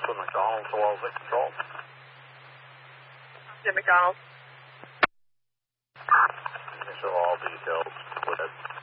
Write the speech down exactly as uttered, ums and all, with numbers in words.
to McDonald's, Wells at control. Jim McDonald. Initial all details, split.